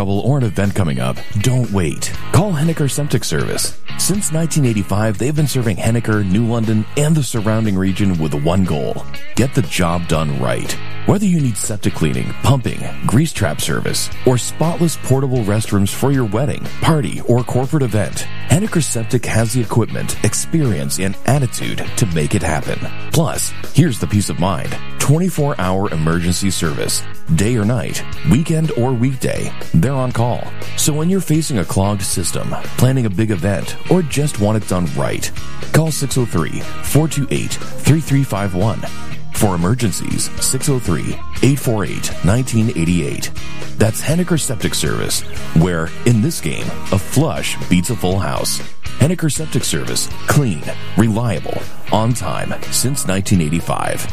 trouble or an event coming up, don't wait. Call Henniker Septic Service. Since 1985, they've been serving Henniker, New London, and the surrounding region with one goal: get the job done right. Whether you need septic cleaning, pumping, grease trap service, or spotless portable restrooms for your wedding, party, or corporate event, Henniker Septic has the equipment, experience, and attitude to make it happen. Plus, here's the peace of mind: 24-hour emergency service. Day or night, weekend or weekday, they're on call. So when you're facing a clogged system, planning a big event, or just want it done right, call 603-428-3351. For emergencies, 603-848-1988. That's Henniker Septic Service, where, in this game, a flush beats a full house. Henniker Septic Service. Clean, reliable, on time, since 1985.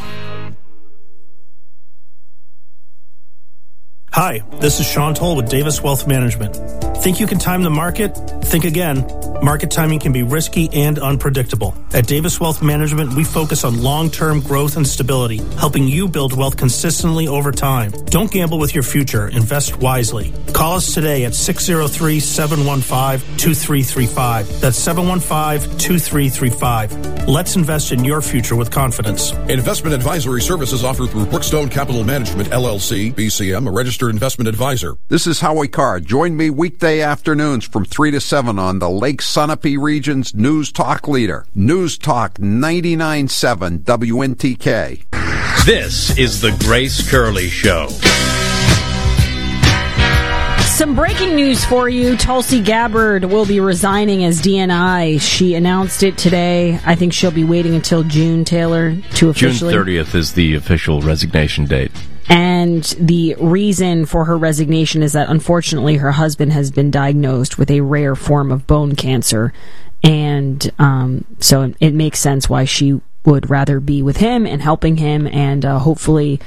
Hi, this is Sean Toll with Davis Wealth Management. Think you can time the market? Think again. Market timing can be risky and unpredictable. At Davis Wealth Management, we focus on long-term growth and stability, helping you build wealth consistently over time. Don't gamble with your future. Invest wisely. Call us today at 603-715-2335. That's 715-2335. Let's invest in your future with confidence. Investment advisory services offered through Brookstone Capital Management, LLC, BCM, a registered investment advisor. This is Howie Carr. Join me weekday afternoons from 3 to 7 on the Lake Sunapee region's News Talk leader, News Talk 99.7 WNTK. This is the Grace Curley Show. Some breaking news for you. Tulsi Gabbard will be resigning as DNI. She announced it today. I think she'll be waiting until June, Taylor, to officially... June 30th is the official resignation date. And the reason for her resignation is that, unfortunately, her husband has been diagnosed with a rare form of bone cancer. And so it makes sense why she would rather be with him and helping him, and hopefully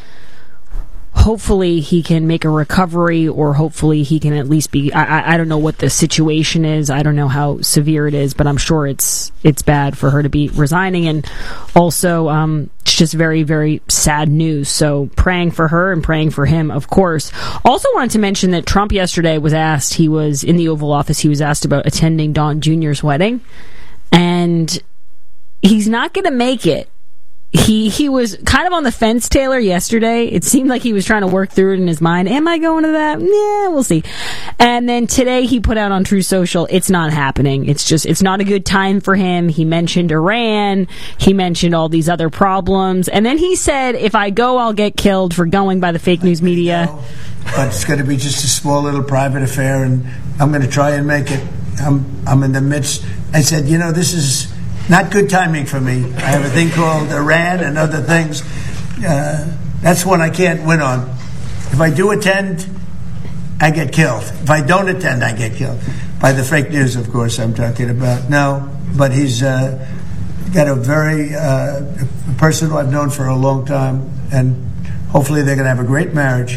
he can make a recovery, or hopefully he can at least be... I don't know what the situation is. I don't know how severe it is, but I'm sure it's bad for her to be resigning. And also, it's just very, very sad news. So praying for her and praying for him, of course. Also wanted to mention that Trump yesterday was asked, he was in the Oval Office, he was asked about attending Don Jr.'s wedding. And he's not going to make it. He was kind of on the fence, Taylor, yesterday. It seemed like he was trying to work through it in his mind. Am I going to that? Yeah, we'll see. And then today he put out on True Social, it's not happening. It's not a good time for him. He mentioned Iran. He mentioned all these other problems. And then he said, if I go, I'll get killed for going by the fake news media. But it's going to be just a small little private affair, and I'm going to try and make it. I'm in the midst. I said, this is not good timing for me. I have a thing called Iran and other things. That's one I can't win on. If I do attend, I get killed. If I don't attend, I get killed. By the fake news, of course, I'm talking about. No, but he's got a very person who I've known for a long time, and hopefully they're going to have a great marriage.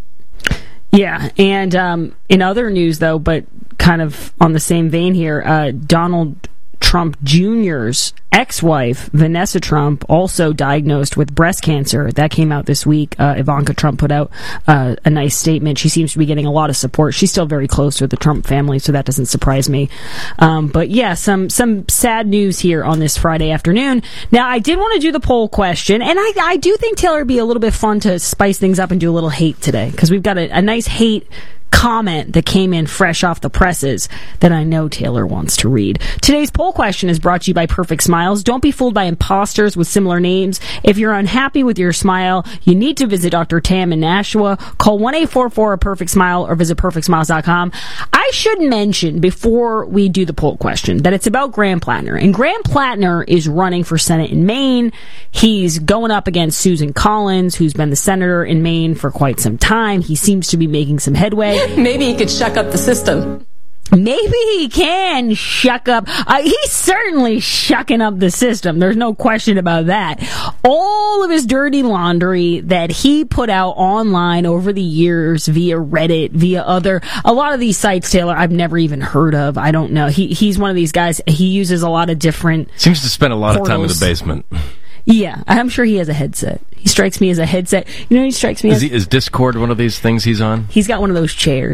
Yeah, and in other news, though, but kind of on the same vein here, Donald Trump Jr.'s ex-wife, Vanessa Trump, also diagnosed with breast cancer. That came out this week. Ivanka Trump put out a nice statement. She seems to be getting a lot of support. She's still very close to the Trump family, so that doesn't surprise me. But yeah, some sad news here on this Friday afternoon. Now, I did want to do the poll question, and I do think, Taylor, it'd be a little bit fun to spice things up and do a little hate today, because we've got a nice hate comment that came in fresh off the presses that I know Taylor wants to read. Today's poll question is brought to you by Perfect Smiles. Don't be fooled by imposters with similar names. If you're unhappy with your smile, you need to visit Dr. Tam in Nashua. Call 1-844-PERFECT-SMILE or visit perfectsmiles.com. I should mention before we do the poll question that it's about Graham Plattner. And Graham Plattner is running for Senate in Maine. He's going up against Susan Collins, who's been the senator in Maine for quite some time. He seems to be making some headway. Maybe he could shuck up the system. Maybe he can shuck up. He's certainly shucking up the system. There's no question about that. All of his dirty laundry that he put out online over the years via Reddit, via a lot of these sites, Taylor, I've never even heard of. I don't know. He's one of these guys. He uses a lot of different Seems to spend a lot portals. of time in the basement. Yeah, I'm sure he has a headset. He strikes me as a headset. You know, he strikes me as... Is Discord one of these things he's on? He's got one of those chairs.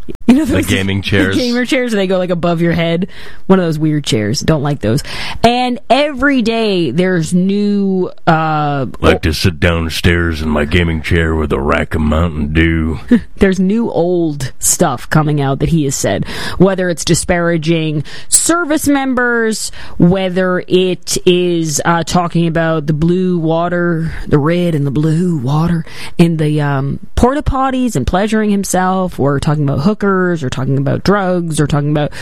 You know the gaming chairs? The gamer chairs, they go like above your head. One of those weird chairs. Don't like those. And every day there's new... like to sit downstairs in my gaming chair with a rack of Mountain Dew. There's new old stuff coming out that he has said. Whether it's disparaging service members, whether it is talking about the blue water, the red and the blue water in the porta potties and pleasuring himself, or talking about hookers, or talking about drugs, or talking about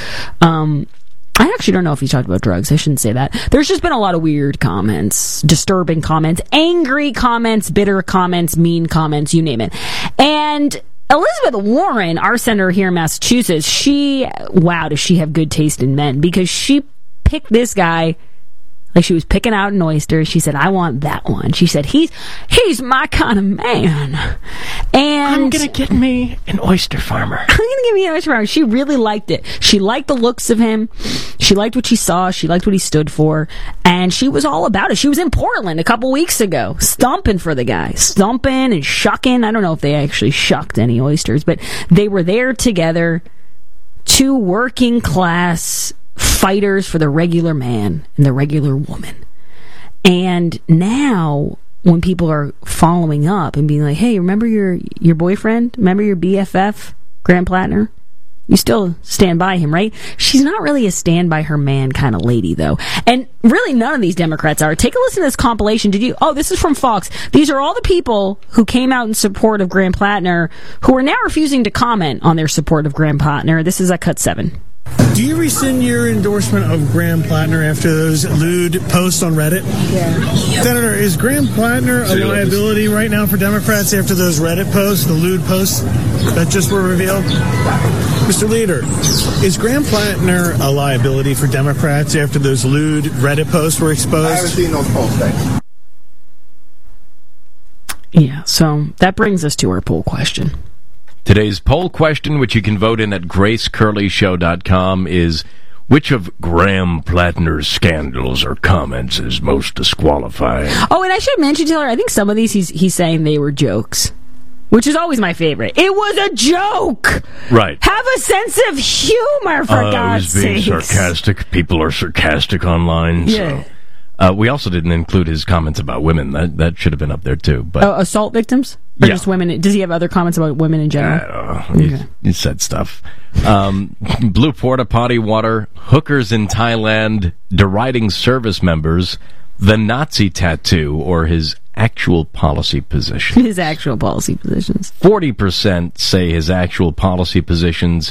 I actually don't know if he's talked about drugs. I shouldn't say that. There's just been a lot of weird comments, disturbing comments, angry comments, bitter comments, mean comments, you name it. And Elizabeth Warren, our senator here in Massachusetts, does she have good taste in men? Because she picked this guy like she was picking out an oyster. She said, I want that one. She said, he's my kind of man. And I'm going to get me an oyster farmer. I'm going to get me an oyster farmer. She really liked it. She liked the looks of him. She liked what she saw. She liked what he stood for. And she was all about it. She was in Portland a couple weeks ago, stumping for the guy. Stumping and shucking. I don't know if they actually shucked any oysters, but they were there together. Two working class fighters for the regular man and the regular woman. And now when people are following up and being like, hey, remember your boyfriend? Remember your BFF, Graham Plattner? You still stand by him, right? She's not really a stand by her man kind of lady, though. And really none of these Democrats are. Take a listen to this compilation. This is from Fox. These are all the people who came out in support of Graham Plattner who are now refusing to comment on their support of Graham Plattner. This is at Cut 7. Do you rescind your endorsement of Graham Plattner after those lewd posts on Reddit? Yeah. Senator, is Graham Plattner a liability right now for Democrats after those Reddit posts, the lewd posts that just were revealed? Mr. Leader, is Graham Plattner a liability for Democrats after those lewd Reddit posts were exposed? I haven't seen those posts, thanks. Yeah, so that brings us to our poll question. Today's poll question, which you can vote in at gracecurleyshow.com, is which of Graham Plattner's scandals or comments is most disqualifying? Oh, and I should mention, Taylor, I think some of these he's saying they were jokes, which is always my favorite. It was a joke! Right. Have a sense of humor, for God's sake. He was being sarcastic. People are sarcastic online, yeah. So. We also didn't include his comments about women. That should have been up there, too. But assault victims? Or just women? Does he have other comments about women in general? I don't know. He said stuff. Blue porta potty water, hookers in Thailand, deriding service members, the Nazi tattoo, or his actual policy position. His actual policy positions. 40% say his actual policy positions.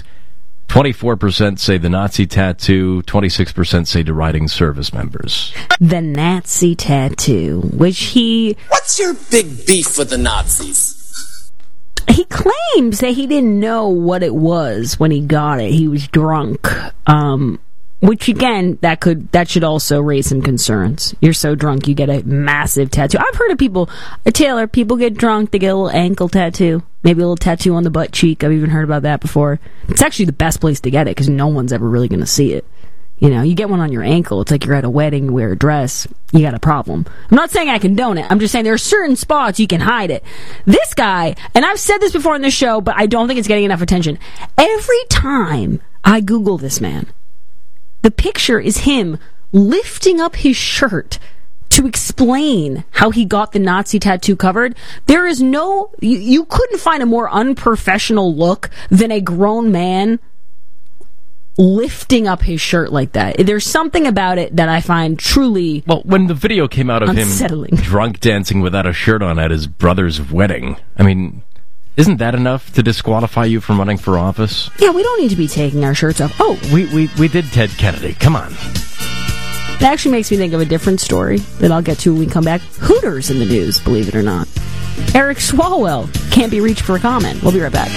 24% say the Nazi tattoo, 26% say deriding service members. The Nazi tattoo, which What's your big beef with the Nazis? He claims that he didn't know what it was when he got it. He was drunk. Which, again, that should also raise some concerns. You're so drunk, you get a massive tattoo. I've heard of people, Taylor, people get drunk, they get a little ankle tattoo. Maybe a little tattoo on the butt cheek. I've even heard about that before. It's actually the best place to get it because no one's ever really going to see it. You know, you get one on your ankle. It's like you're at a wedding, you wear a dress. You got a problem. I'm not saying I condone it. I'm just saying there are certain spots you can hide it. This guy, and I've said this before on this show, but I don't think it's getting enough attention. Every time I Google this man, the picture is him lifting up his shirt to explain how he got the Nazi tattoo covered. There is you couldn't find a more unprofessional look than a grown man lifting up his shirt like that. There's something about it that I find truly Well, when the video came out of unsettling. Him drunk dancing without a shirt on at his brother's wedding, I mean, isn't that enough to disqualify you from running for office? Yeah, we don't need to be taking our shirts off. Oh, we did Ted Kennedy. Come on. That actually makes me think of a different story that I'll get to when we come back. Hooters in the news, believe it or not. Eric Swalwell can't be reached for a comment. We'll be right back.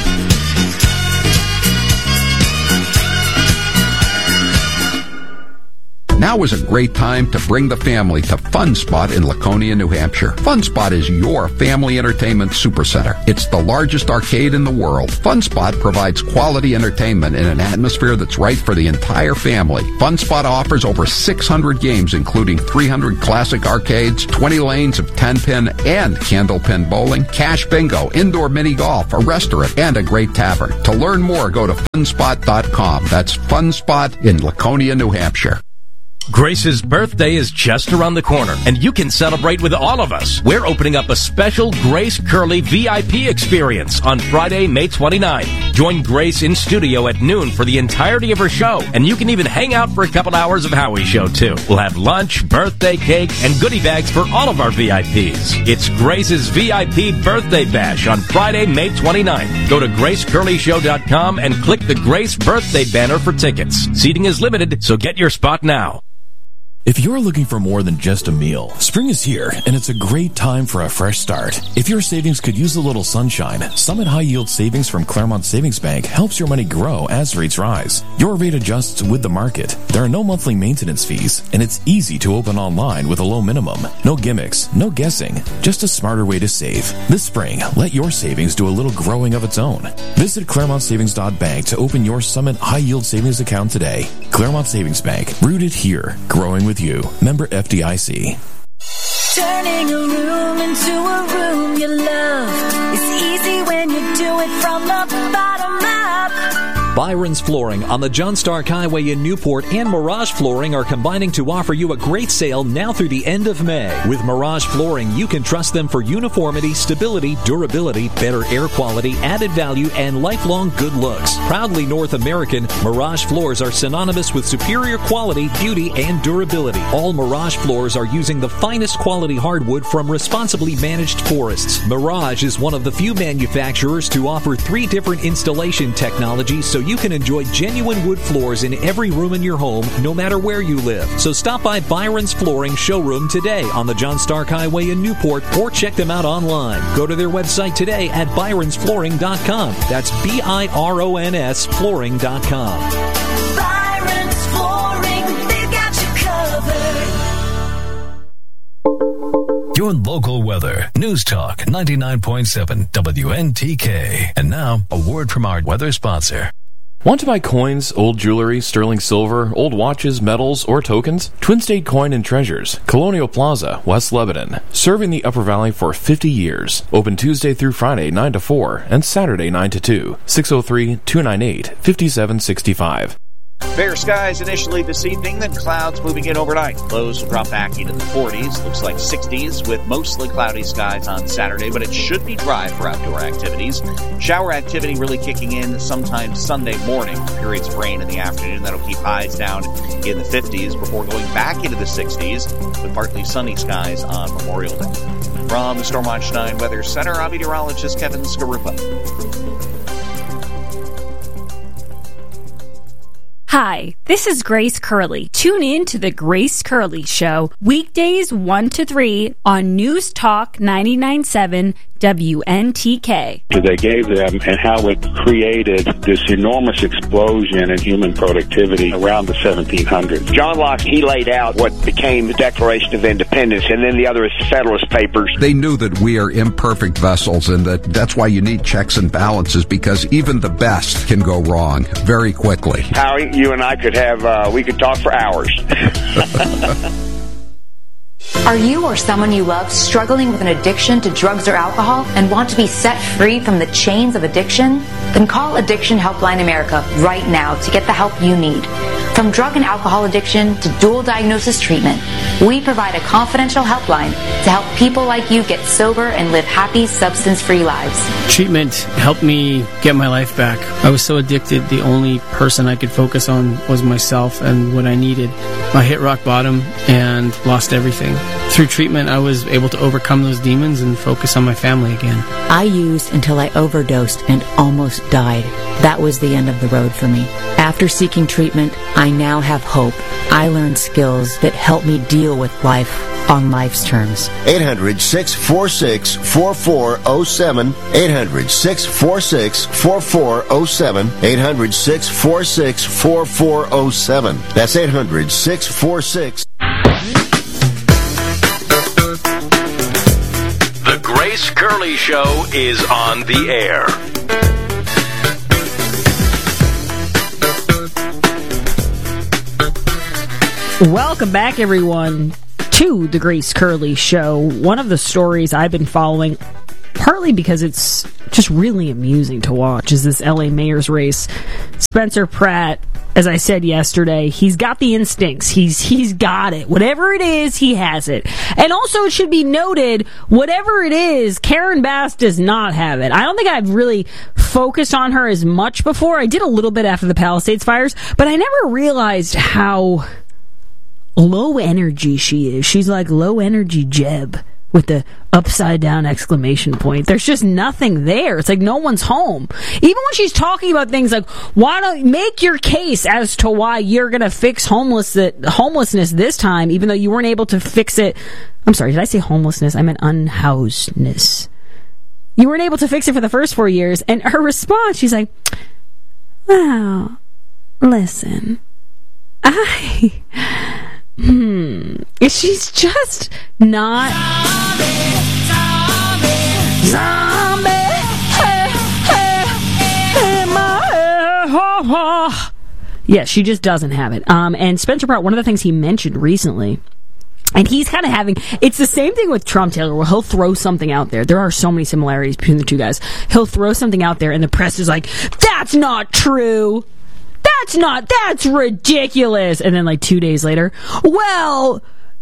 Now is a great time to bring the family to Fun Spot in Laconia, New Hampshire. Fun Spot is your family entertainment supercenter. It's the largest arcade in the world. Fun Spot provides quality entertainment in an atmosphere that's right for the entire family. Fun Spot offers over 600 games, including 300 classic arcades, 20 lanes of 10-pin and candlepin bowling, cash bingo, indoor mini golf, a restaurant, and a great tavern. To learn more, go to funspot.com. That's Fun Spot in Laconia, New Hampshire. Grace's birthday is just around the corner, and you can celebrate with all of us. We're opening up a special Grace Curley VIP experience on Friday, May 29th. Join Grace in studio at noon for the entirety of her show, and you can even hang out for a couple hours of Howie's show, too. We'll have lunch, birthday cake, and goodie bags for all of our VIPs. It's Grace's VIP Birthday Bash on Friday, May 29th. Go to GraceCurleyShow.com and click the Grace Birthday banner for tickets. Seating is limited, so get your spot now. If you're looking for more than just a meal, spring is here, and it's a great time for a fresh start. If your savings could use a little sunshine, Summit High Yield Savings from Claremont Savings Bank helps your money grow as rates rise. Your rate adjusts with the market. There are no monthly maintenance fees, and it's easy to open online with a low minimum. No gimmicks, no guessing, just a smarter way to save. This spring, let your savings do a little growing of its own. Visit ClaremontSavings.bank to open your Summit High Yield Savings account today. Claremont Savings Bank, rooted here, growing with you. Member FDIC. Turning a room into a room you love is easy when you do it from the bottom up. Byron's Flooring on the John Stark Highway in Newport and Mirage Flooring are combining to offer you a great sale now through the end of May. With Mirage Flooring, you can trust them for uniformity, stability, durability, better air quality, added value, and lifelong good looks. Proudly North American, Mirage floors are synonymous with superior quality, beauty, and durability. All Mirage floors are using the finest quality hardwood from responsibly managed forests. Mirage is one of the few manufacturers to offer 3 different installation technologies, so you can enjoy genuine wood floors in every room in your home, no matter where you live. So stop by Byron's Flooring showroom today on the John Stark Highway in Newport, or check them out online. Go to their website today at byronsflooring.com. That's BIRONS flooring.com. Byron's Flooring, they've got you covered. Your local weather. News Talk 99.7 WNTK. And now, a word from our weather sponsor. Want to buy coins, old jewelry, sterling silver, old watches, medals, or tokens? Twin State Coin and Treasures, Colonial Plaza, West Lebanon. Serving the Upper Valley for 50 years. Open Tuesday through Friday 9 to 4 and Saturday 9 to 2. 603-298-5765. Fair skies initially this evening, then clouds moving in overnight. Lows will drop back into the 40s. Looks like 60s with mostly cloudy skies on Saturday, but it should be dry for outdoor activities. Shower activity really kicking in sometime Sunday morning. Periods of rain in the afternoon. That'll keep highs down in the 50s before going back into the 60s with partly sunny skies on Memorial Day. From the Stormwatch 9 Weather Center, I'm meteorologist Kevin Skarupa. Hi, this is Grace Curley. Tune in to The Grace Curley Show, weekdays 1 to 3 on News Talk 99.7 WNTK. They gave them and how it created this enormous explosion in human productivity around the 1700s. John Locke, he laid out what became the Declaration of Independence, and then the other is Federalist Papers. They knew that we are imperfect vessels, and that's why you need checks and balances, because even the best can go wrong very quickly. Howie, you and I could have, we could talk for hours. Are you or someone you love struggling with an addiction to drugs or alcohol and want to be set free from the chains of addiction? Then call Addiction Helpline America right now to get the help you need. From drug and alcohol addiction to dual diagnosis treatment, we provide a confidential helpline to help people like you get sober and live happy, substance-free lives. Treatment helped me get my life back. I was so addicted, the only person I could focus on was myself and what I needed. I hit rock bottom and lost everything. Through treatment, I was able to overcome those demons and focus on my family again. I used until I overdosed and almost died. That was the end of the road for me. After seeking treatment, I I now have hope. I learned skills that help me deal with life on life's terms. 800-646-4407. 800-646-4407. 800-646-4407. That's 800-646. The Grace Curley Show is on the air. Welcome back, everyone, to the Grace Curley Show. One of the stories I've been following, partly because it's just really amusing to watch, is this LA mayor's race. Spencer Pratt, as I said yesterday, he's got the instincts. He's got it. Whatever it is, he has it. And also, it should be noted, whatever it is, Karen Bass does not have it. I don't think I've really focused on her as much before. I did a little bit after the Palisades fires, but I never realized how low energy she is. She's like low energy Jeb with the upside down exclamation point. There's just nothing there. It's like no one's home. Even when she's talking about things like, why don't you make your case as to why you're going to fix homelessness this time, even though you weren't able to fix it. I'm sorry, did I say homelessness? I meant unhousedness. You weren't able to fix it for the first 4 years. And her response, she's like, wow, listen, she's just not zombie. Yeah, she just doesn't have it. And Spencer Pratt, one of the things he mentioned recently, and he's kind of it's the same thing with Trump, Taylor, where he'll throw something out there. There are so many similarities between the two guys. He'll throw something out there and the press is like, that's not true. That's ridiculous. And then like 2 days later, well,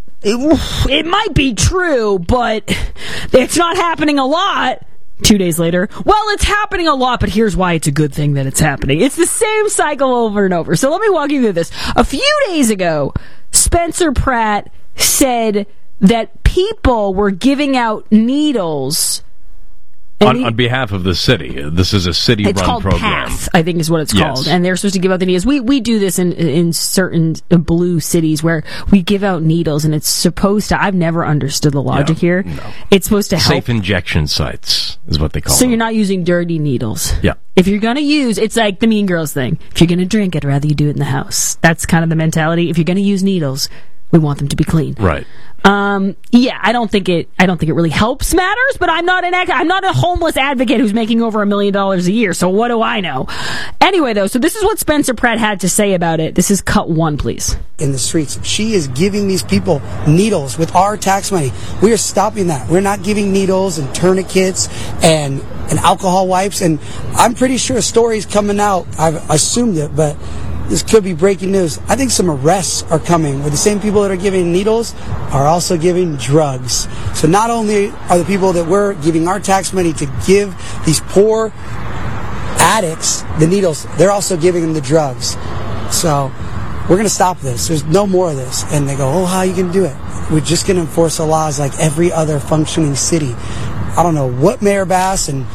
it might be true, but it's not happening a lot. 2 days later, well, it's happening a lot, but here's why it's a good thing that it's happening. It's the same cycle over and over. So let me walk you through this. A few days ago, Spencer Pratt said that people were giving out needles on behalf of the city. This is a city-run program. It's called PATH, I think is what it's called. And they're supposed to give out the needles. We do this in certain blue cities where we give out needles, and it's supposed to... I've never understood the logic here. No. It's supposed to help... Safe injection sites is what they call them. So you're not using dirty needles. Yeah. If you're going to use... It's like the Mean Girls thing. If you're going to drink, I'd rather you do it in the house. That's kind of the mentality. If you're going to use needles, we want them to be clean. Right. Yeah, I don't think it really helps matters, but I'm not a homeless advocate who's making over $1 million a year, so what do I know? Anyway, though, so this is what Spencer Pratt had to say about it. This is cut one, please. In the streets, she is giving these people needles with our tax money. We are stopping that. We're not giving needles and tourniquets and alcohol wipes, and I'm pretty sure a story's coming out. I've assumed it, but this could be breaking news. I think some arrests are coming where the same people that are giving needles are also giving drugs. So not only are the people that we're giving our tax money to give these poor addicts the needles, they're also giving them the drugs. So we're going to stop this. There's no more of this. And they go, oh, how are you going to do it? We're just going to enforce the laws like every other functioning city. I don't know what Mayor Bass and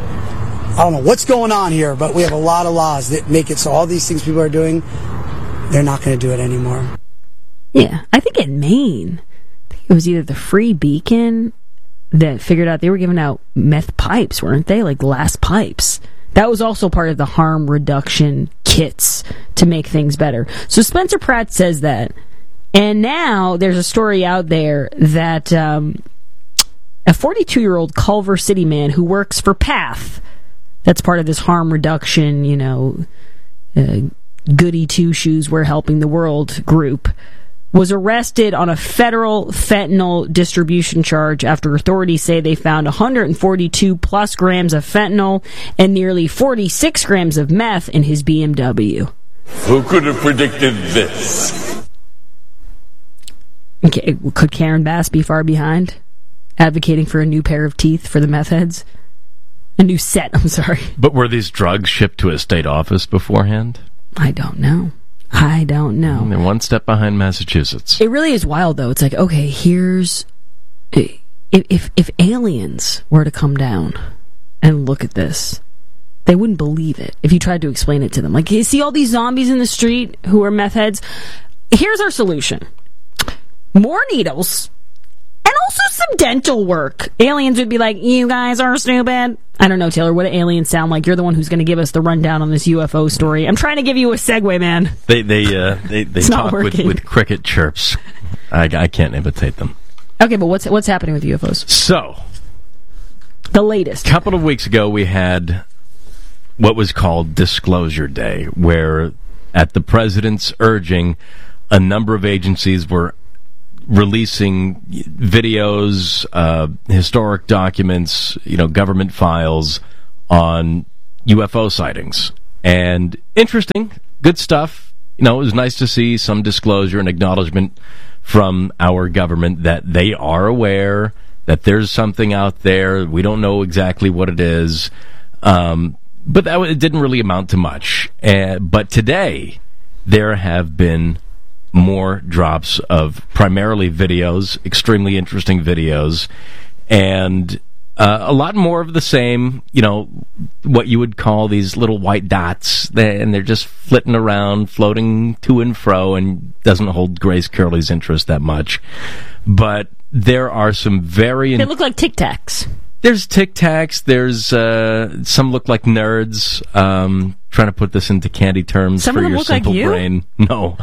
I don't know what's going on here, but we have a lot of laws that make it so all these things people are doing, they're not going to do it anymore. Yeah, I think in Maine, it was either the Free Beacon that figured out they were giving out meth pipes, weren't they? Like glass pipes. That was also part of the harm reduction kits to make things better. So Spencer Pratt says that. And now there's a story out there that a 42-year-old Culver City man who works for PATH, that's part of this harm reduction, goody two-shoes, we're helping the world group, was arrested on a federal fentanyl distribution charge after authorities say they found 142 plus grams of fentanyl and nearly 46 grams of meth in his BMW. Who could have predicted this? Okay, could Karen Bass be far behind, advocating for a new pair of teeth for the meth heads? A new set, I'm sorry. But were these drugs shipped to a state office beforehand? I don't know. They're one step behind Massachusetts. It really is wild, though. It's like, okay, here's... If aliens were to come down and look at this, They wouldn't believe it if you tried to explain it to them. Like, you see all these zombies in the street who are meth heads? Here's our solution. More needles, and also some dental work. Aliens would be like, you guys are stupid. I don't know, Taylor, what do aliens sound like? You're the one who's going to give us the rundown on this UFO story. I'm trying to give you a segue, man. They talk with cricket chirps. I can't imitate them. Okay, but what's happening with UFOs? So, the latest. A couple of weeks ago, we had what was called Disclosure Day, where at the president's urging, a number of agencies were releasing videos, historic documents, government files on UFO sightings. And interesting, good stuff. It was nice to see some disclosure and acknowledgement from our government that they are aware that there's something out there. We don't know exactly what it is. But it didn't really amount to much. But today, there have been more drops of primarily videos, extremely interesting videos, and a lot more of the same, what you would call these little white dots, and they're just flitting around, floating to and fro, and doesn't hold Grace Curley's interest that much. But there are some very... They look like Tic Tacs. There's Tic Tacs. There's some look like nerds. Trying to put this into candy terms some for of them your look simple like you? brain. No.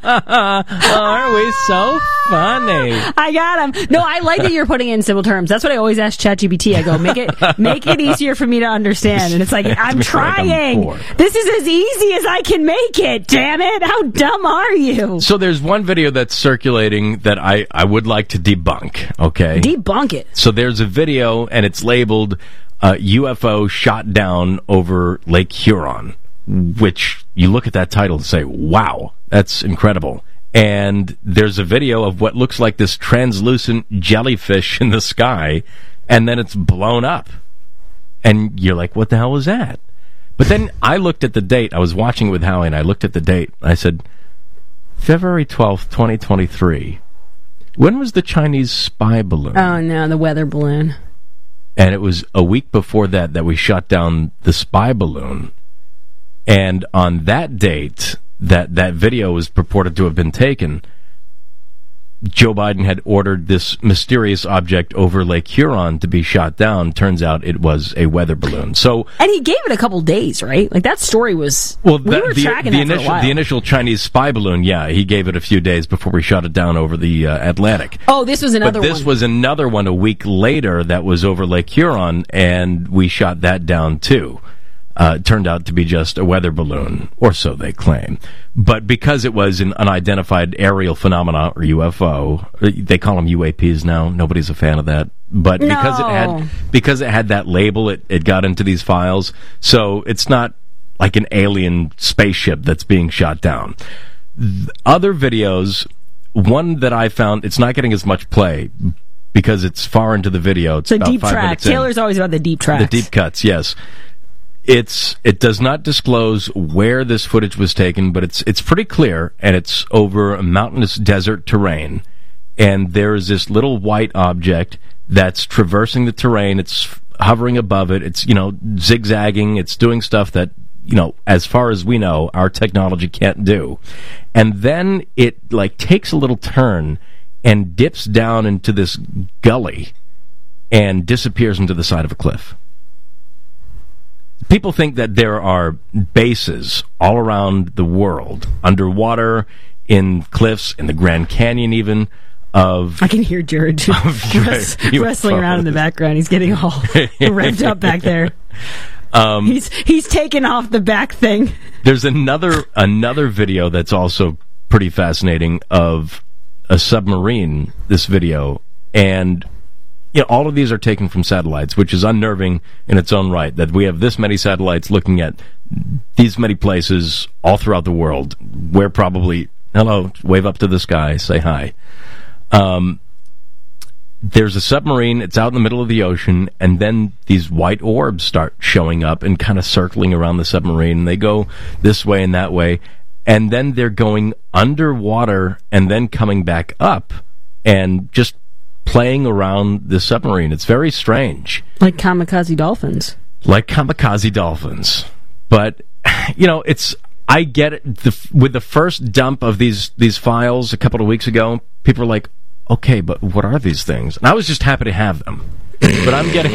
Are we so funny? I got him. No, I like that you're putting it in simple terms. That's what I always ask ChatGPT. I go, make it easier for me to understand. And it's like, I'm trying. This is as easy as I can make it. Damn it. How dumb are you? So there's one video that's circulating that I would like to debunk. Okay. Debunk it. So there's a video and it's labeled UFO shot down over Lake Huron, which you look at that title and say, wow, that's incredible. And there's a video of what looks like this translucent jellyfish in the sky, and then it's blown up. And you're like, what the hell was that? But then I looked at the date. I was watching with Howie, and I looked at the date. I said, February 12th, 2023. When was the Chinese spy balloon? Oh, no, the weather balloon. And it was a week before that we shot down the spy balloon. And on that date, that video was purported to have been taken, Joe Biden had ordered this mysterious object over Lake Huron to be shot down. Turns out it was a weather balloon. So, and he gave it a couple days, right? Like, that story was... Well, we were tracking that for a while. The initial Chinese spy balloon, yeah, he gave it a few days before we shot it down over the Atlantic. Oh, this was another one. But this was another one a week later that was over Lake Huron, and we shot that down, too. It turned out to be just a weather balloon, or so they claim. But because it was an unidentified aerial phenomena, or UFO, they call them UAPs now. Nobody's a fan of that. But because it had that label, it got into these files. So it's not like an alien spaceship that's being shot down. Other videos, one that I found, it's not getting as much play because it's far into the video. It's about deep 5 track. minutes in. Taylor's always about the deep tracks. The deep cuts, yes. It does not disclose where this footage was taken, but it's pretty clear, and it's over a mountainous desert terrain. And there is this little white object that's traversing the terrain. It's hovering above it. It's, zigzagging. It's doing stuff that, as far as we know, our technology can't do. And then it, takes a little turn and dips down into this gully and disappears into the side of a cliff. People think that there are bases all around the world, underwater, in cliffs, in the Grand Canyon even, I can hear Jared wrestling around in the background. He's getting all revved up back there. He's taken off the back thing. There's another video that's also pretty fascinating of a submarine, this video, and all of these are taken from satellites, which is unnerving in its own right, that we have this many satellites looking at these many places all throughout the world. We're probably, hello, wave up to the sky, say hi. There's a submarine, it's out in the middle of the ocean, and then these white orbs start showing up and kind of circling around the submarine, and they go this way and that way, and then they're going underwater and then coming back up and just playing around the submarine. It's very strange. Like kamikaze dolphins. like kamikaze dolphins. But, I get it. With the first dump of these files a couple of weeks ago, people are like, okay, but what are these things? And I was just happy to have them. But I'm getting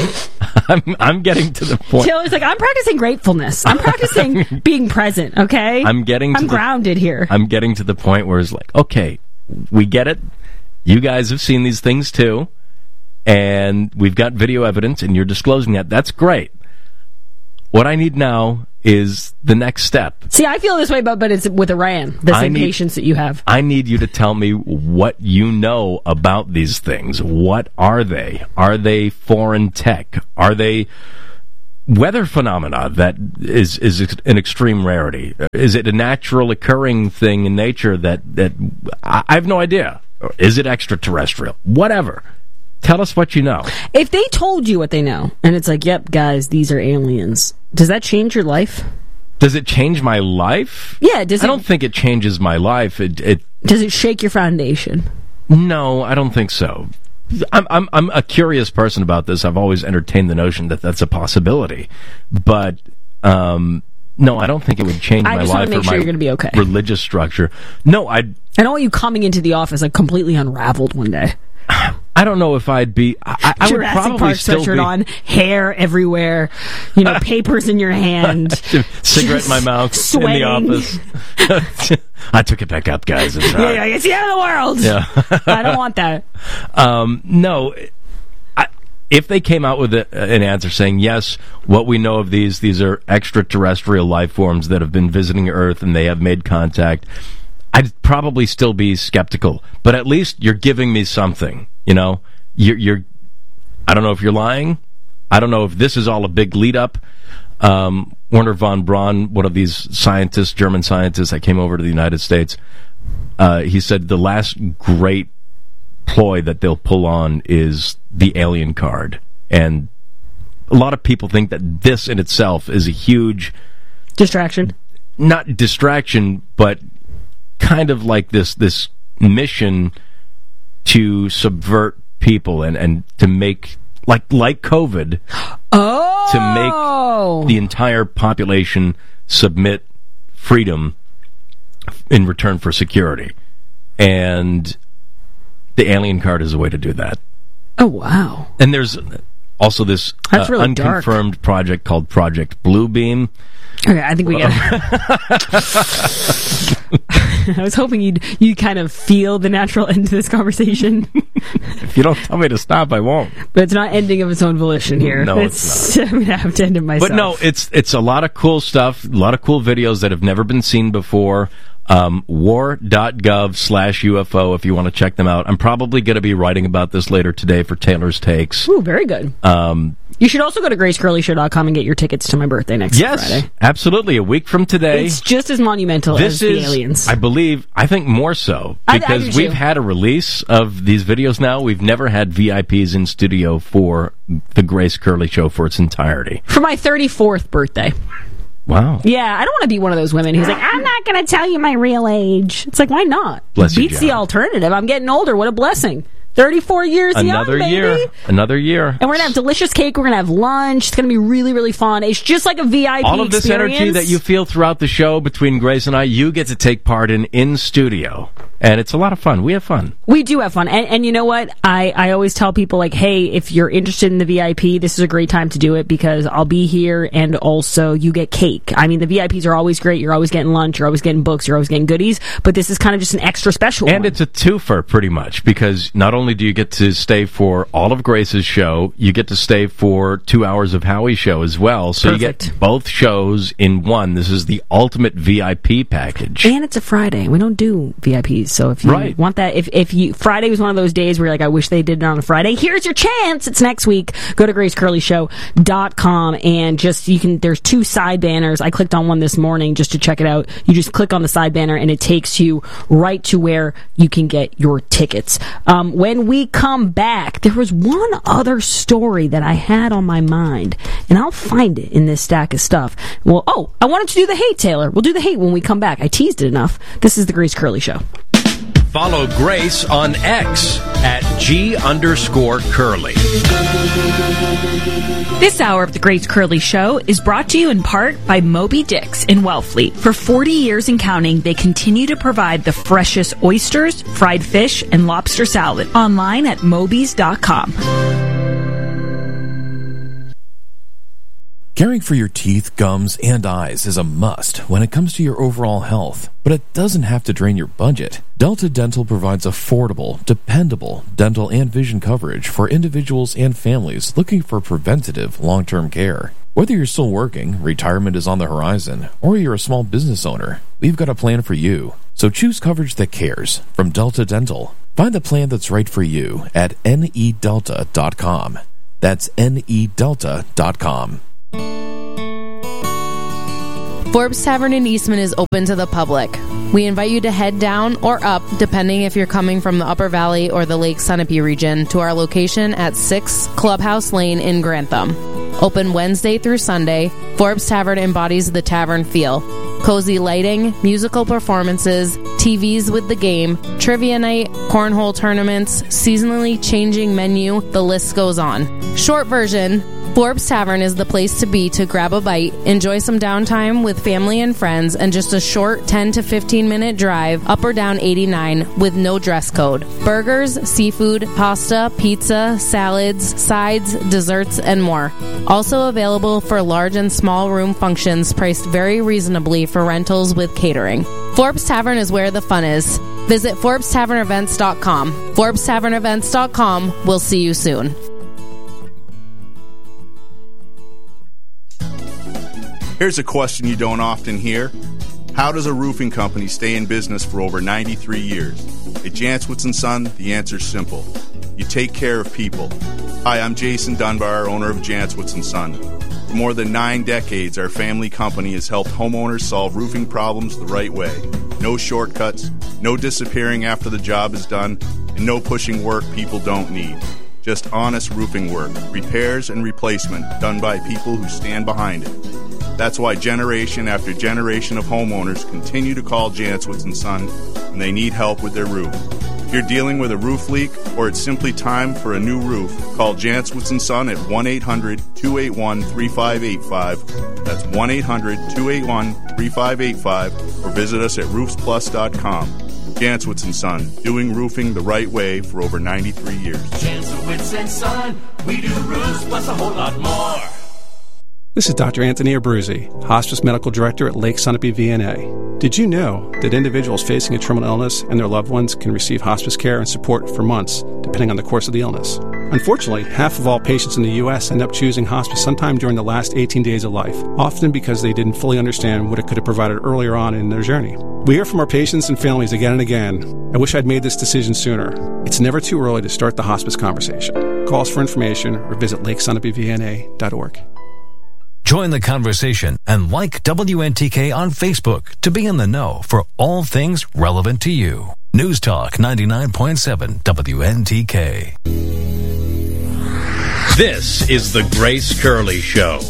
to the point. Taylor's like, I'm practicing gratefulness. I'm practicing being present, okay? I'm grounded here. I'm getting to the point where it's like, okay, we get it. You guys have seen these things too. And we've got video evidence, and you're disclosing that. That's great. What I need now is the next step. See, I feel this way, but it's with Iran, the same patience that you have. I need you to tell me what you know about these things. What are they? Are they foreign tech? Are they weather phenomena that is an extreme rarity? Is it a natural occurring thing in nature that I have no idea? Is it extraterrestrial? Whatever. Tell us what you know. If they told you what they know, and it's like, yep, guys, these are aliens, does that change your life? Does it change my life? Yeah. I don't think it changes my life. Does it shake your foundation? No, I don't think so. I'm a curious person about this. I've always entertained the notion that that's a possibility. But, no, I don't think it would change my life or my you're gonna be okay. religious structure. No, I don't want you coming into the office like completely unraveled one day. I don't know if I'd be. I would probably Park still sweatshirt be on, hair everywhere, papers in your hand, cigarette in my mouth, sweating. in the office. I took it back up, guys. It's the end of the world. Yeah, I don't want that. No. If they came out with an answer saying, yes, what we know of these are extraterrestrial life forms that have been visiting Earth and they have made contact, I'd probably still be skeptical. But at least you're giving me something, You're I don't know if you're lying. I don't know if this is all a big lead-up. Werner von Braun, one of these scientists, German scientists that came over to the United States, he said the last great ploy that they'll pull on is the alien card. And a lot of people think that this in itself is a huge... distraction? Not distraction, but kind of like this mission to subvert people and to make... like COVID... to make the entire population submit freedom in return for security. And the alien card is a way to do that. Oh, wow. And there's also this really unconfirmed dark project called Project Bluebeam. Okay, I think we get I was hoping you'd kind of feel the natural end to this conversation. If you don't tell me to stop, I won't. But it's not ending of its own volition here. No, it's not. I'm going to have to end it myself. But no, it's a lot of cool stuff, a lot of cool videos that have never been seen before. War.gov/UFO if you want to check them out. I'm probably going to be writing about this later today for Taylor's Takes. Ooh, very good. You should also go to GraceCurleyShow.com and get your tickets to my birthday next Friday. Yes, absolutely. A week from today. It's just as monumental as the aliens. I think more so. Because we've had a release of these videos now. We've never had VIPs in studio for the Grace Curley Show for its entirety. For my 34th birthday. Wow. Yeah, I don't want to be one of those women who's like, I'm not going to tell you my real age. It's like, why not? Bless you, Beats the alternative. I'm getting older. What a blessing. 34 years Another young, baby. Another year. And we're going to have delicious cake. We're going to have lunch. It's going to be really, really fun. It's just like a VIP All of this experience. energy that you feel throughout the show between Grace and I, you get to take part in studio. And it's a lot of fun. We have fun. We do have fun. And you know what? I always tell people, like, hey, if you're interested in the VIP, this is a great time to do it because I'll be here and also you get cake. I mean, the VIPs are always great. You're always getting lunch. You're always getting books. You're always getting goodies. But this is kind of just an extra special one. And it's a twofer, pretty much, because not only do you get to stay for all of Grace's show, you get to stay for 2 hours of Howie's show as well. So Perfect. You get both shows in one. This is the ultimate VIP package. And it's a Friday. We don't do VIPs. So if you want that, if you Friday was one of those days where you're like, I wish they did it on a Friday, here's your chance. It's next week. Go to GraceCurleyShow.com and there's 2 side banners. I clicked on one this morning just to check it out. You just click on the side banner and it takes you right to where you can get your tickets. When we come back, there was one other story that I had on my mind, and I'll find it in this stack of stuff. I wanted to do the hate, Taylor. We'll do the hate when we come back. I teased it enough. This is the Grace Curley Show. Follow Grace on X at @G_Curly. This hour of the Grace Curley Show is brought to you in part by Moby Dick's in Wellfleet. For 40 years and counting, they continue to provide the freshest oysters, fried fish, and lobster salad. Online at mobys.com. Caring for your teeth, gums, and eyes is a must when it comes to your overall health, but it doesn't have to drain your budget. Delta Dental provides affordable, dependable dental and vision coverage for individuals and families looking for preventative long-term care. Whether you're still working, retirement is on the horizon, or you're a small business owner, we've got a plan for you. So choose coverage that cares from Delta Dental. Find the plan that's right for you at nedelta.com. That's nedelta.com. Forbes Tavern in Eastman is open to the public. We invite you to head down or up, depending if you're coming from the Upper Valley or the Lake Sunapee region, to our location at 6 Clubhouse Lane in Grantham. Open Wednesday through Sunday, Forbes Tavern embodies the tavern feel. Cozy lighting, musical performances, TVs with the game, trivia night, cornhole tournaments, seasonally changing menu, the list goes on. Short version, Forbes Tavern is the place to be to grab a bite, enjoy some downtime with family and friends, and just a short 10 to 15 minute drive up or down 89 with no dress code. Burgers, seafood, pasta, pizza, salads, sides, desserts, and more. Also available for large and small room functions priced very reasonably for rentals with catering. Forbes Tavern is where the fun is. Visit ForbesTavernEvents.com. ForbesTavernEvents.com. We'll see you soon. Here's a question you don't often hear. How does a roofing company stay in business for over 93 years? At Jantzwitz & Son, the answer's simple. You take care of people. Hi, I'm Jason Dunbar, owner of Jantzwitz & Son. For more than 9 decades, our family company has helped homeowners solve roofing problems the right way. No shortcuts, no disappearing after the job is done, and no pushing work people don't need. Just honest roofing work, repairs and replacement done by people who stand behind it. That's why generation after generation of homeowners continue to call Jantzwitz & Son when they need help with their roof. If you're dealing with a roof leak or it's simply time for a new roof, call Jantzwitz & Son at 1-800-281-3585. That's 1-800-281-3585 or visit us at roofsplus.com. Jantzwitz & Son, doing roofing the right way for over 93 years. Jantzwitz & Son, we do roofs plus a whole lot more. This is Dr. Anthony Abruzzi, Hospice Medical Director at Lake Sunapee VNA. Did you know that individuals facing a terminal illness and their loved ones can receive hospice care and support for months, depending on the course of the illness? Unfortunately, half of all patients in the U.S. end up choosing hospice sometime during the last 18 days of life, often because they didn't fully understand what it could have provided earlier on in their journey. We hear from our patients and families again and again, I wish I'd made this decision sooner. It's never too early to start the hospice conversation. Call us for information or visit lakesunapevna.org. Join the conversation and like WNTK on Facebook to be in the know for all things relevant to you. News Talk 99.7 WNTK. This is the Grace Curley Show.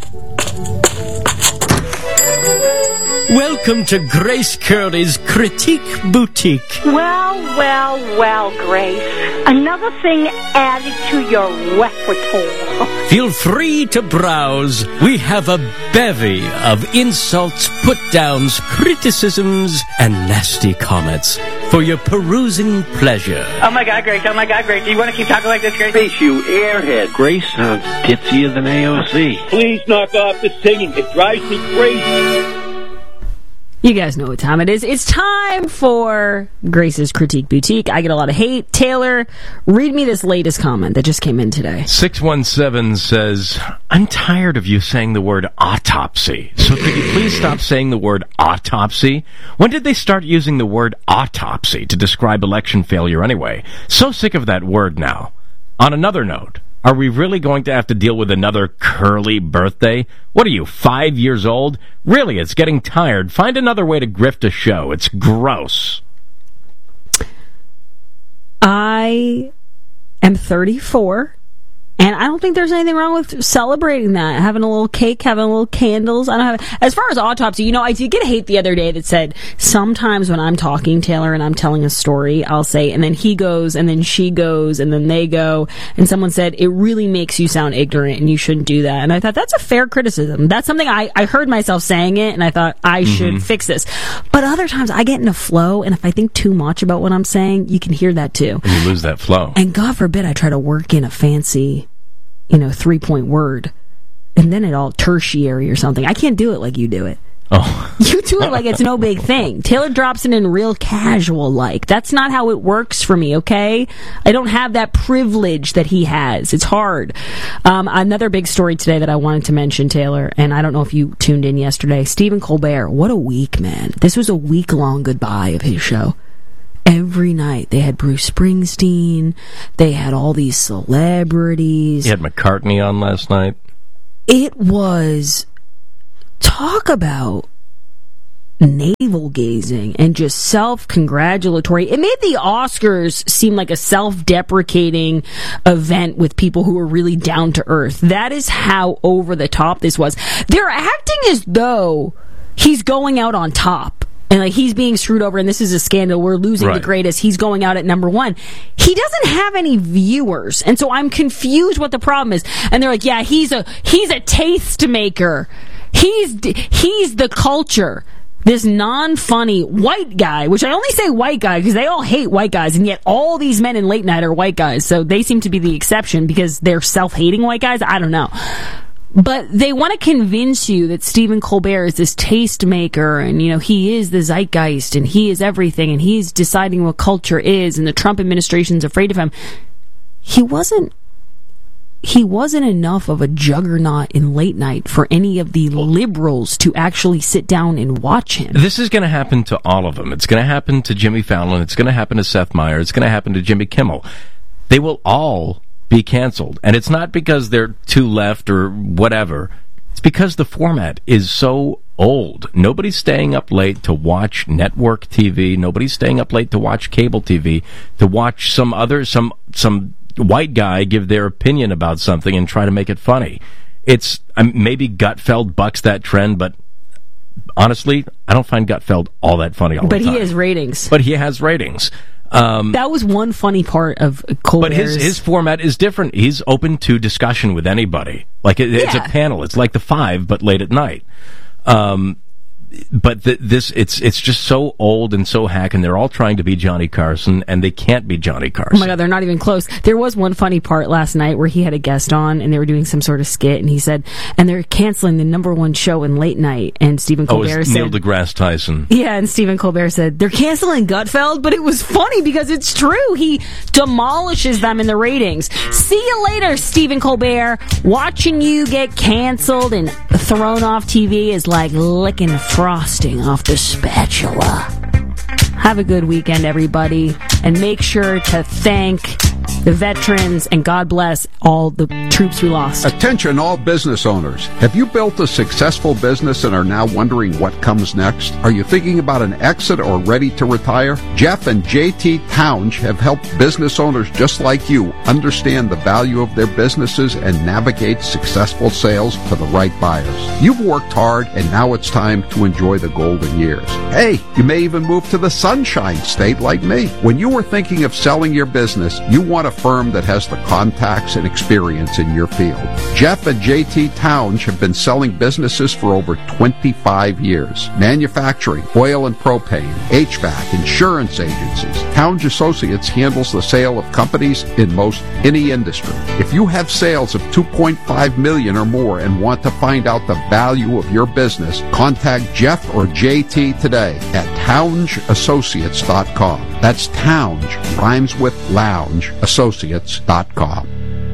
Welcome to Grace Curley's Critique Boutique. Well, Grace. Another thing added to your repertoire. Feel free to browse. We have a bevy of insults, put-downs, criticisms, and nasty comments for your perusing pleasure. Oh my God, Grace. Do you want to keep talking like this, Grace? Grace, you airhead. Grace sounds ditzier than AOC. Please knock off the singing. It drives me crazy. You guys know what time it is. It's time for Grace's Critique Boutique. I get a lot of hate. Taylor, read me this latest comment that just came in today. 617 says, I'm tired of you saying the word autopsy. So could you please stop saying the word autopsy? When did they start using the word autopsy to describe election failure anyway? So sick of that word now. On another note, are we really going to have to deal with another Curly birthday? What are you, 5 years old? Really, it's getting tired. Find another way to grift a show. It's gross. I am 34, And I don't think there's anything wrong with celebrating that, having a little cake, having a little candles. I don't have. As far as autopsy, I did get a hate the other day that said sometimes when I'm talking, Taylor, and I'm telling a story, I'll say, and then he goes, and then she goes, and then they go, and someone said it really makes you sound ignorant, and you shouldn't do that. And I thought that's a fair criticism. That's something I heard myself saying it, and I thought I should fix this. But other times I get in a flow, and if I think too much about what I'm saying, you can hear that too. And you lose that flow. And God forbid I try to work in a fancy 3-point word, and then it all tertiary or something. I can't do it like you do it. Oh. You do it like it's no big thing. Taylor drops it in real casual like. That's not how it works for me, okay? I don't have that privilege that he has. It's hard. Another big story today that I wanted to mention, Taylor, and I don't know if you tuned in yesterday. Stephen Colbert, what a week, man. This was a week-long goodbye of his show. Every night they had Bruce Springsteen, they had all these celebrities. You had McCartney on last night. It was, talk about navel-gazing and just self-congratulatory. It made the Oscars seem like a self-deprecating event with people who were really down to earth. That is how over the top this was. They're acting as though he's going out on top. And he's being screwed over, and this is a scandal. We're losing the greatest. He's going out at number one. He doesn't have any viewers, and so I'm confused what the problem is. And they're like, "Yeah, he's a taste maker. He's the culture." This non-funny white guy, which I only say white guy because they all hate white guys, and yet all these men in late night are white guys. So they seem to be the exception because they're self-hating white guys. I don't know. But they want to convince you that Stephen Colbert is this tastemaker, and he is the zeitgeist, and he is everything, and he's deciding what culture is, and the Trump administration's afraid of him. He wasn't enough of a juggernaut in late night for any of the liberals to actually sit down and watch him. This is going to happen to all of them. It's going to happen to Jimmy Fallon. It's going to happen to Seth Meyers. It's going to happen to Jimmy Kimmel. They will all be canceled. And it's not because they're too left or whatever. It's because the format is so old. Nobody's staying up late to watch network TV. Nobody's staying up late to watch cable TV, to watch some white guy give their opinion about something and try to make it funny. It's maybe Gutfeld bucks that trend, but honestly, I don't find Gutfeld all that funny all the time. But he has ratings. But he has ratings. That was one funny part of Colbert's. But his format is different. He's open to discussion with anybody. It's a panel. It's like The Five, but late at night. But it's just so old and so hack, and they're all trying to be Johnny Carson, and they can't be Johnny Carson. Oh my God, they're not even close. There was one funny part last night where he had a guest on, and they were doing some sort of skit, and he said, and they're canceling the number one show in late night, and Stephen Colbert said... Neil deGrasse Tyson. Yeah, and Stephen Colbert said, they're canceling Gutfeld, but it was funny because it's true. He demolishes them in the ratings. See you later, Stephen Colbert. Watching you get canceled and thrown off TV is like licking frosting off the spatula. Have a good weekend, everybody, and make sure to thank the veterans and God bless all the troops we lost. Attention all business owners. Have you built a successful business and are now wondering what comes next? Are you thinking about an exit or ready to retire? Jeff and JT Townge have helped business owners just like you understand the value of their businesses and navigate successful sales to the right buyers. You've worked hard and now it's time to enjoy the golden years. Hey, you may even move to the Sunshine State like me. When you were thinking of selling your business, you want a firm that has the contacts and experience in your field. Jeff and JT Townge have been selling businesses for over 25 years. Manufacturing, oil and propane, HVAC, insurance agencies. Townge Associates handles the sale of companies in most any industry. If you have sales of $2.5 million or more and want to find out the value of your business, contact Jeff or JT today at TowngeAssociates.com. That's Townge, rhymes with lounge, associates.com.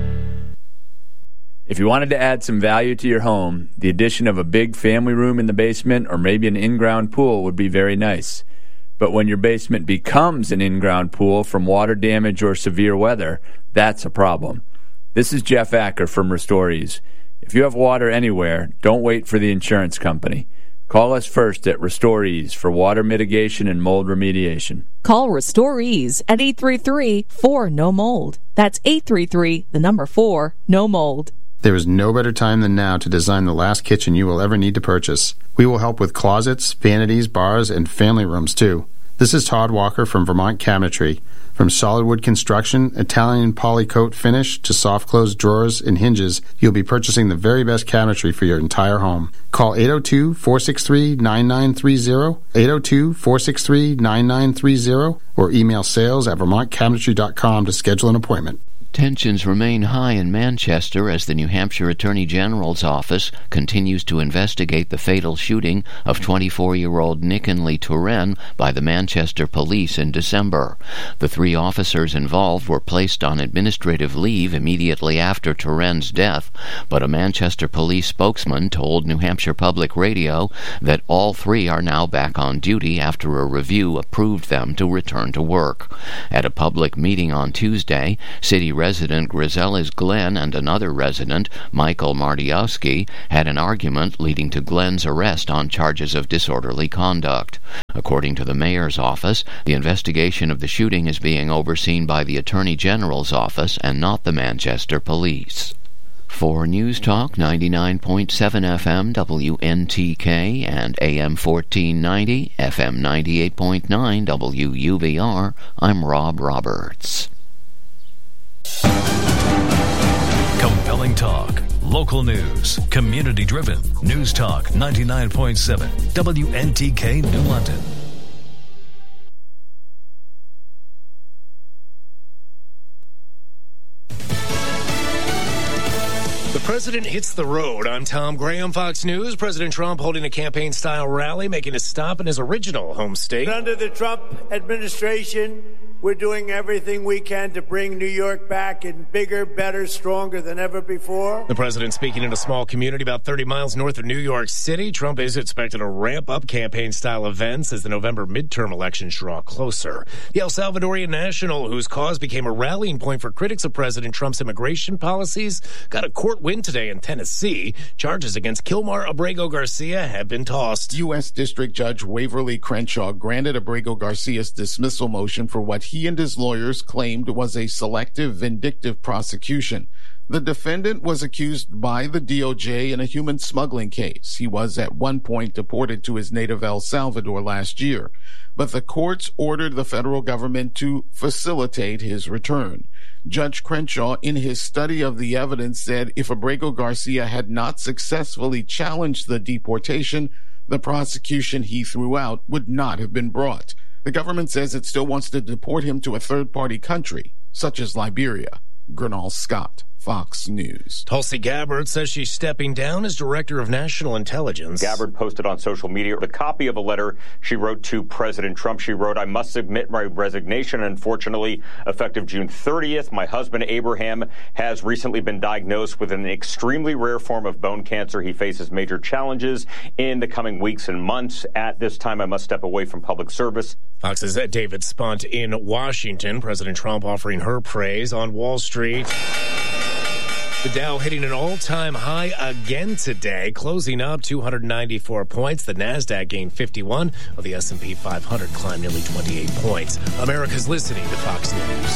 If you wanted to add some value to your home, the addition of a big family room in the basement or maybe an in-ground pool would be very nice. But when your basement becomes an in-ground pool from water damage or severe weather, that's a problem. This is Jeff Acker from Restorees. If you have water anywhere, don't wait for the insurance company. Call us first at Restore Ease for water mitigation and mold remediation. Call Restore Ease at 833-4-NO-MOLD. That's 833-4-NO-MOLD. There is no better time than now to design the last kitchen you will ever need to purchase. We will help with closets, vanities, bars, and family rooms, too. This is Todd Walker from Vermont Cabinetry. From solid wood construction, Italian polycoat finish, to soft close drawers and hinges, you'll be purchasing the very best cabinetry for your entire home. Call 802-463-9930, 802-463-9930, or email sales@vermontcabinetry.com to schedule an appointment. Tensions remain high in Manchester as the New Hampshire Attorney General's office continues to investigate the fatal shooting of 24-year-old Nickenly Turen by the Manchester police in December. The 3 officers involved were placed on administrative leave immediately after Turen's death, but a Manchester police spokesman told New Hampshire Public Radio that all 3 are now back on duty after a review approved them to return to work. At a public meeting on Tuesday, City resident Griselis Glenn and another resident, Michael Mardiowski, had an argument leading to Glenn's arrest on charges of disorderly conduct. According to the mayor's office, the investigation of the shooting is being overseen by the Attorney General's office and not the Manchester Police. For News Talk 99.7 FM WNTK and AM 1490 FM 98.9 WUVR, I'm Rob Roberts. Compelling talk, local news, community-driven. News Talk 99.7 WNTK New London. The president hits the road. I'm Tom Graham, Fox News. President Trump holding a campaign-style rally, making a stop in his original home state. Under the Trump administration, we're doing everything we can to bring New York back in bigger, better, stronger than ever before. The president speaking in a small community about 30 miles north of New York City. Trump is expected to ramp up campaign-style events as the November midterm elections draw closer. The El Salvadorian national, whose cause became a rallying point for critics of President Trump's immigration policies, got a court win today in Tennessee. Charges against Kilmar Abrego Garcia have been tossed. U.S. District Judge Waverly Crenshaw granted Abrego Garcia's dismissal motion for what he and his lawyers claimed was a selective, vindictive prosecution. The defendant was accused by the DOJ in a human smuggling case. He was at one point deported to his native El Salvador last year, but the courts ordered the federal government to facilitate his return. Judge Crenshaw, in his study of the evidence, said if Abrego Garcia had not successfully challenged the deportation, the prosecution he threw out would not have been brought. The government says it still wants to deport him to a third-party country, such as Liberia. Gernal Scott, Fox News. Tulsi Gabbard says she's stepping down as Director of National Intelligence. Gabbard posted on social media the copy of a letter she wrote to President Trump. She wrote, "I must submit my resignation. Unfortunately, effective June 30th, my husband Abraham has recently been diagnosed with an extremely rare form of bone cancer. He faces major challenges in the coming weeks and months. At this time, I must step away from public service." Fox's David Spunt in Washington. President Trump offering her praise on Wall Street. The Dow hitting an all-time high again today, closing up 294 points. The Nasdaq gained 51, while the S&P 500 climbed nearly 28 points. America's listening to Fox News.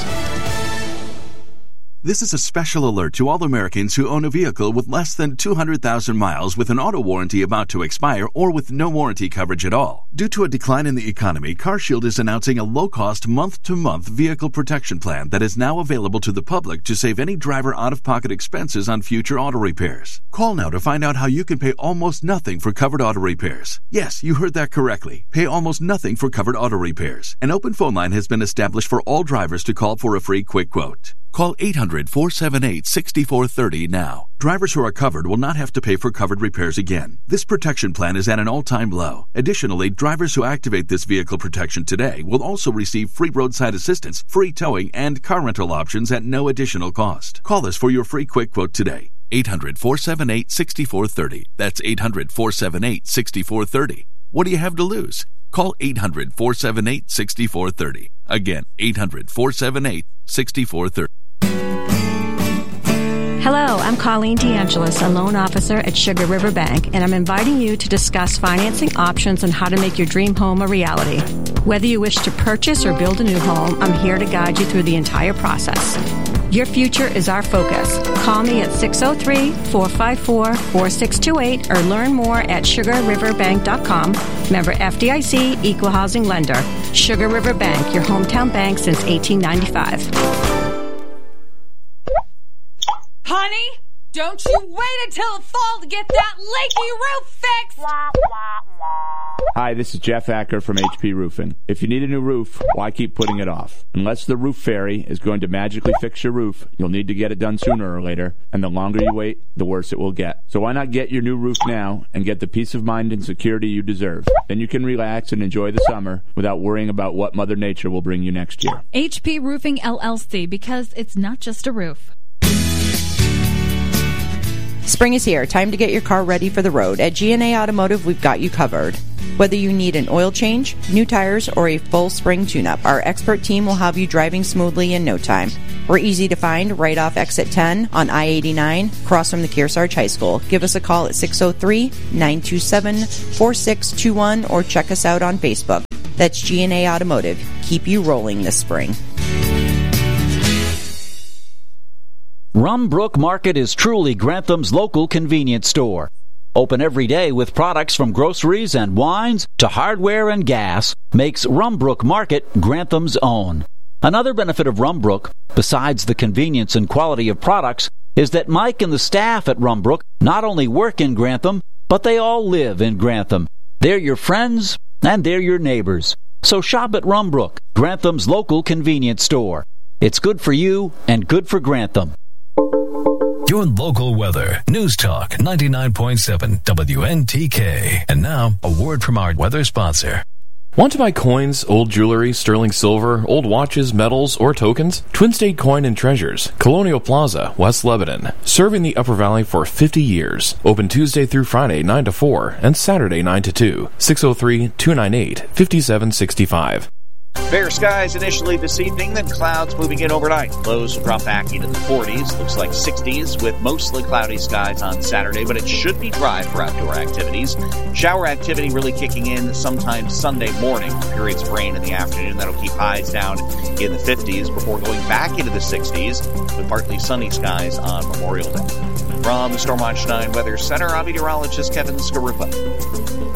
This is a special alert to all Americans who own a vehicle with less than 200,000 miles with an auto warranty about to expire or with no warranty coverage at all. Due to a decline in the economy, CarShield is announcing a low-cost month-to-month vehicle protection plan that is now available to the public to save any driver out-of-pocket expenses on future auto repairs. Call now to find out how you can pay almost nothing for covered auto repairs. Yes, you heard that correctly. Pay almost nothing for covered auto repairs. An open phone line has been established for all drivers to call for a free quick quote. Call 800-478-6430 now. Drivers who are covered will not have to pay for covered repairs again. This protection plan is at an all-time low. Additionally, drivers who activate this vehicle protection today will also receive free roadside assistance, free towing, and car rental options at no additional cost. Call us for your free quick quote today. 800-478-6430. That's 800-478-6430. What do you have to lose? Call Hello, I'm Colleen DeAngelis, a loan officer at Sugar River Bank, and I'm inviting you to discuss financing options and how to make your dream home a reality. Whether you wish to purchase or build a new home, I'm here to guide you through the entire process. Your future is our focus. Call me at 603-454-4628 or learn more at sugarriverbank.com. Member FDIC, Equal Housing Lender. Sugar River Bank, your hometown bank since 1895. Honey, don't you wait until the fall to get that leaky roof fixed! Hi, this is Jeff Acker from HP Roofing. If you need a new roof, why keep putting it off? Unless the roof fairy is going to magically fix your roof, you'll need to get it done sooner or later, and the longer you wait, the worse it will get. So why not get your new roof now and get the peace of mind and security you deserve? Then you can relax and enjoy the summer without worrying about what Mother Nature will bring you next year. HP Roofing LLC, because it's not just a roof. Spring is here. Time to get your car ready for the road. At G&A Automotive, we've got you covered. Whether you need an oil change, new tires, or a full spring tune-up, our expert team will have you driving smoothly in no time. We're easy to find right off exit 10 on I-89, across from the Kearsarge High School. Give us a call at 603-927-4621 or check us out on Facebook. That's G&A Automotive. Keep you rolling this spring. Rumbrook Market is truly Grantham's local convenience store. Open every day with products from groceries and wines to hardware and gas makes Rumbrook Market Grantham's own. Another benefit of Rumbrook, besides the convenience and quality of products, is that Mike and the staff at Rumbrook not only work in Grantham, but they all live in Grantham. They're your friends and they're your neighbors. So shop at Rumbrook, Grantham's local convenience store. It's good for you and good for Grantham. Your local weather. News Talk 99.7 WNTK. And now, a word from our weather sponsor. Want to buy coins, old jewelry, sterling silver, old watches, medals, or tokens? Twin State Coin and Treasures, Colonial Plaza, West Lebanon. Serving the Upper Valley for 50 years. Open Tuesday through Friday 9 to 4 and Saturday 9 to 2. 603-298-5765. Fair skies initially this evening, then clouds moving in overnight. Lows will drop back into the 40s, looks like 60s, with mostly cloudy skies on Saturday, but it should be dry for outdoor activities. Shower activity really kicking in sometime Sunday morning. Periods of rain in the afternoon. That'll keep highs down in the 50s before going back into the 60s with partly sunny skies on Memorial Day. From the Stormwatch 9 Weather Center, I'm meteorologist Kevin Skarupa.